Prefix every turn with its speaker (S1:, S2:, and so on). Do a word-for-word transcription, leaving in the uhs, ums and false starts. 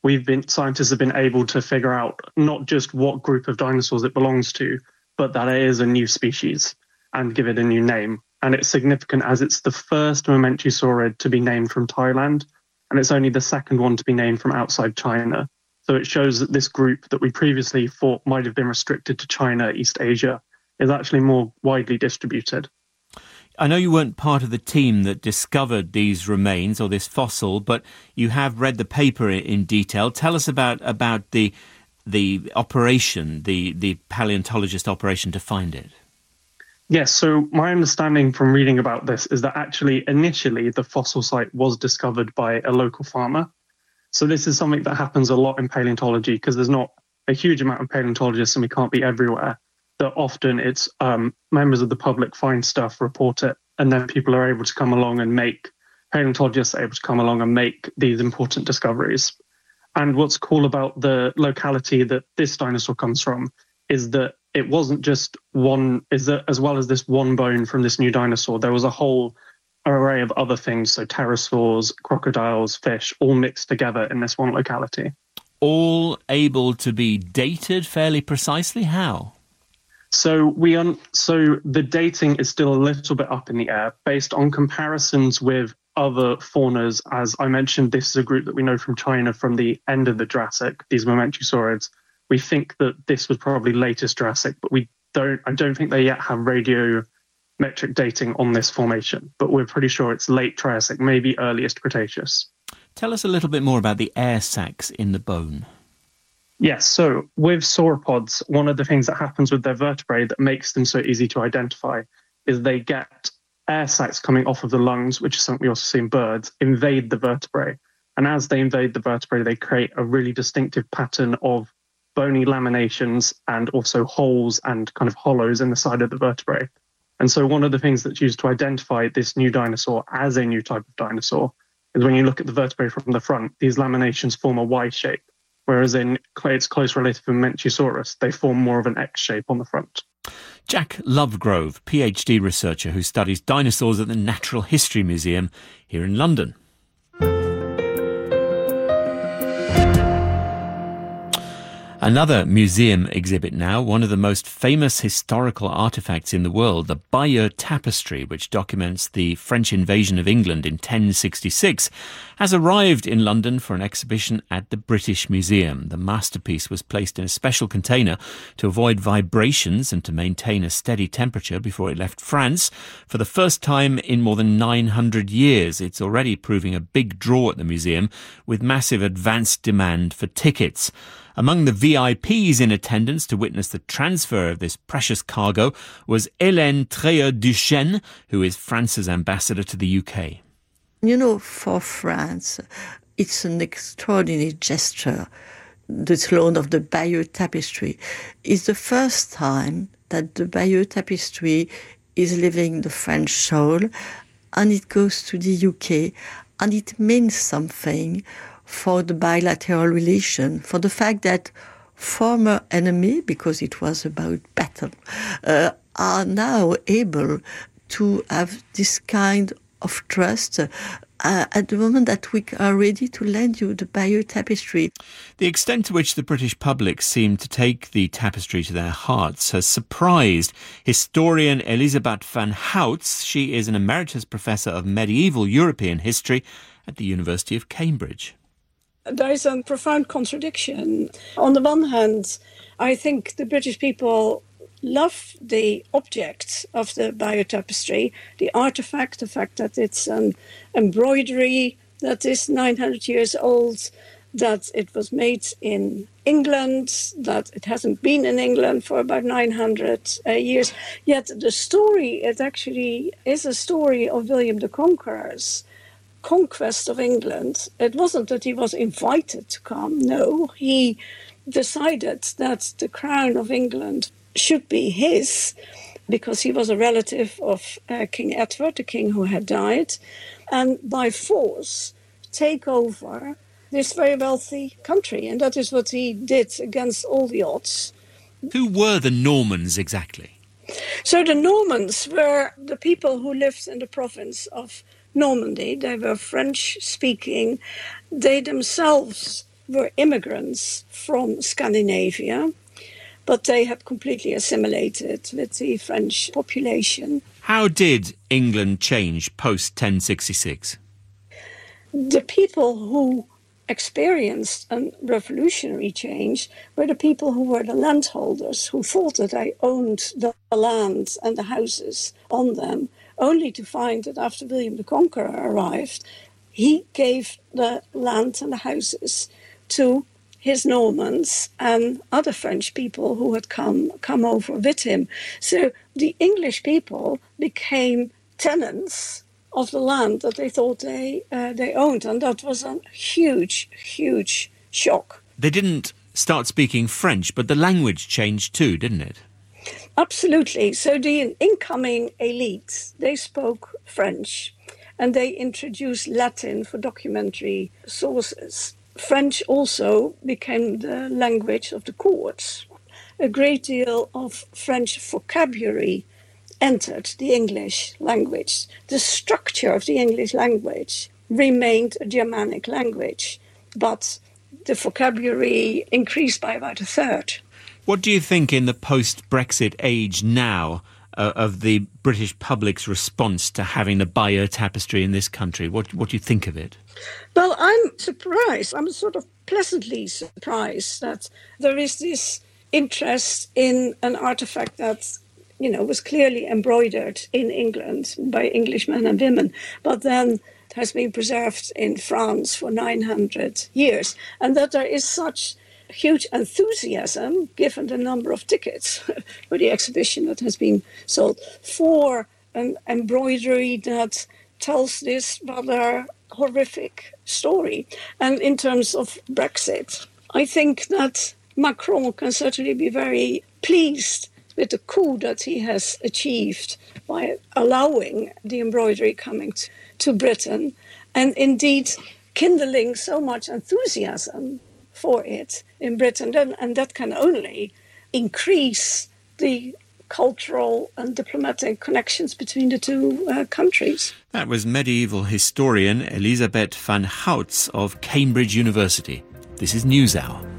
S1: we've been scientists have been able to figure out not just what group of dinosaurs it belongs to, but that it is a new species and give it a new name. And it's significant as it's the first Mamenchisaurid to be named from Thailand, and it's only the second one to be named from outside China. So it shows that this group that we previously thought might have been restricted to China, East Asia, is actually more widely distributed.
S2: I know you weren't part of the team that discovered these remains or this fossil, but you have read the paper in detail. Tell us about about the the operation, the, the paleontologist operation to find it.
S1: Yes, so my understanding from reading about this is that actually initially the fossil site was discovered by a local farmer. So this is something that happens a lot in paleontology because there's not a huge amount of paleontologists and we can't be everywhere. That often it's um, members of the public find stuff, report it, and then people are able to come along and make, paleontologists are able to come along and make these important discoveries. And what's cool about the locality that this dinosaur comes from is that it wasn't just one, is that as well as this one bone from this new dinosaur, there was a whole array of other things, so pterosaurs, crocodiles, fish, all mixed together in this one locality.
S2: All able to be dated fairly precisely? How?
S1: So we un- so the dating is still a little bit up in the air based on comparisons with other faunas. As I mentioned, this is a group that we know from China from the end of the Jurassic, these Mamenchisaurids. We think that this was probably latest Jurassic, but we don't. I don't think they yet have radiometric dating on this formation, but we're pretty sure it's late Triassic, maybe earliest Cretaceous.
S2: Tell us a little bit more about the air sacs in the bone.
S1: Yes, so with sauropods, one of the things that happens with their vertebrae that makes them so easy to identify is they get air sacs coming off of the lungs, which is something we also see in birds, invade the vertebrae. And as they invade the vertebrae, they create a really distinctive pattern of bony laminations and also holes and kind of hollows in the side of the vertebrae. And so one of the things that's used to identify this new dinosaur as a new type of dinosaur is when you look at the vertebrae from the front, these laminations form a Y shape. Whereas in its close relative Mamenchisaurus, they form more of an X shape on the front.
S2: Jack Lovegrove, PhD researcher who studies dinosaurs at the Natural History Museum here in London. Another museum exhibit now, one of the most famous historical artefacts in the world, the Bayeux Tapestry, which documents the French invasion of England in ten sixty-six, has arrived in London for an exhibition at the British Museum. The masterpiece was placed in a special container to avoid vibrations and to maintain a steady temperature before it left France. For the first time in more than nine hundred years, it's already proving a big draw at the museum, with massive advanced demand for tickets. Among the V I Ps in attendance to witness the transfer of this precious cargo was Hélène Treyer-Duchesne, who is France's ambassador to the U K.
S3: You know, for France, it's an extraordinary gesture. This loan of the Bayeux Tapestry is the first time that the Bayeux Tapestry is leaving the French soil, and it goes to the U K, and it means something for the bilateral relation, for the fact that former enemy, because it was about battle, uh, are now able to have this kind of trust uh, at the moment that we are ready to lend you the Bayeux Tapestry.
S2: The extent to which the British public seem to take the tapestry to their hearts has surprised historian Elisabeth van Houts. She is an emeritus professor of medieval European history at the University of Cambridge.
S4: There is a profound contradiction. On the one hand, I think the British people love the object of the Bayeux Tapestry, the artifact, the fact that it's an embroidery that is nine hundred years old, that it was made in England, that it hasn't been in England for about nine hundred uh, years. Yet the story, it actually is a story of William the Conqueror's conquest of England. It wasn't that he was invited to come. No, he decided that the crown of England should be his because he was a relative of uh, King Edward, the king who had died, and by force take over this very wealthy country. And that is what he did against all the odds.
S2: Who were the Normans exactly?
S4: So the Normans were the people who lived in the province of Normandy. They were French-speaking. They themselves were immigrants from Scandinavia, but they had completely assimilated with the French population.
S2: How did England change post ten sixty-six?
S4: The people who experienced a revolutionary change were the people who were the landholders, who thought that they owned the land and the houses on them, only to find that after William the Conqueror arrived, he gave the land and the houses to his Normans and other French people who had come come over with him. So the English people became tenants of the land that they thought they uh, they owned, and that was a huge, huge shock.
S2: They didn't start speaking French, but the language changed too, didn't it?
S4: Absolutely. So the incoming elite, they spoke French, and they introduced Latin for documentary sources. French also became the language of the courts. A great deal of French vocabulary entered the English language. The structure of the English language remained a Germanic language, but the vocabulary increased by about a third.
S2: What do you think in the post-Brexit age now uh, of the British public's response to having the Bayeux Tapestry in this country? What, what do you think of it?
S4: Well, I'm surprised. I'm sort of pleasantly surprised that there is this interest in an artifact that, you know, was clearly embroidered in England by English men and women, but then has been preserved in France for nine hundred years, and that there is such huge enthusiasm, given the number of tickets for the exhibition that has been sold, for an embroidery that tells this rather horrific story. And in terms of Brexit, I think that Macron can certainly be very pleased with the coup that he has achieved by allowing the embroidery coming to, to Britain, and indeed kindling so much enthusiasm for it in Britain, and that can only increase the cultural and diplomatic connections between the two uh, countries.
S2: That was medieval historian Elisabeth van Houts of Cambridge University. This is NewsHour.